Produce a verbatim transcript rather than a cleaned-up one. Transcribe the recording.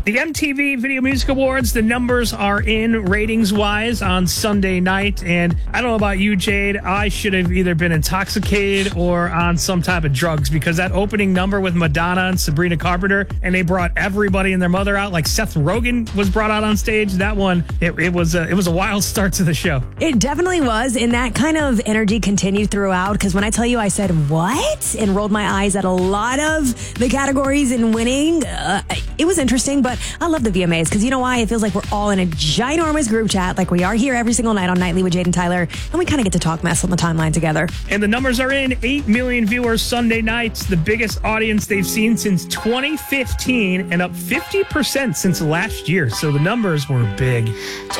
The M T V Video Music Awards, the numbers are in ratings-wise on Sunday night. And I don't know about you, Jade. I should have either been intoxicated or on some type of drugs because that opening number with Madonna and Sabrina Carpenter, and they brought everybody and their mother out. Like Seth Rogen was brought out on stage. That one, it, it was a, it was a wild start to the show. It definitely was. And that kind of energy continued throughout because when I tell you I said, what? And rolled my eyes at a lot of the categories in winning. Uh, it was interesting, but I love the V M As because you know why? It feels like we're all in a ginormous group chat like we are here every single night on Nightly with Jade and Tyler, and we kind of get to talk mess on the timeline together. And the numbers are in. eight million viewers Sunday nights, the biggest audience they've seen since twenty fifteen and up fifty percent since last year. So the numbers were big.